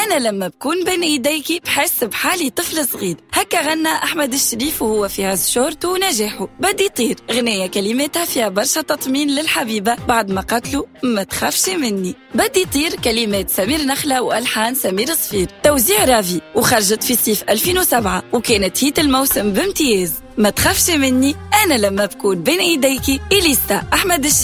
أنا لما بكون بين إيديكي بحس بحالي طفل صغير. هكا غنى أحمد الشريف وهو في هاز شورت ونجاحه. بدي طير غنية كلماتها فيها برشا تطمين للحبيبة بعد ما قتلوا ما تخافش مني. بدي طير كلمات سمير نخلة وألحان سمير صفير، توزيع رافي، وخرجت في صيف 2007 وكانت هيت الموسم بامتياز. ما تخافش مني أنا لما بكون بين إيديكي إليسا أحمد الشريف.